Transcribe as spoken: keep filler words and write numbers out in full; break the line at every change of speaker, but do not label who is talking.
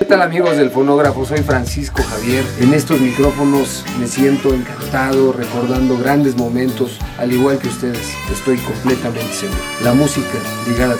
tal, amigos del fonógrafo? Soy Francisco Javier. En estos micrófonos me siento encantado, recordando grandes momentos, al igual que ustedes, estoy completamente seguro. La música ligada